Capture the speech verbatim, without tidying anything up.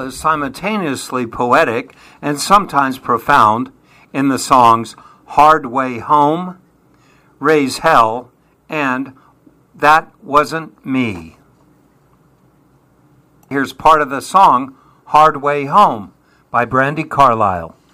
is simultaneously poetic and sometimes profound in the songs Hard Way Home, Raise Hell, and That Wasn't Me. Here's part of the song Hard Way Home by Brandi Carlile.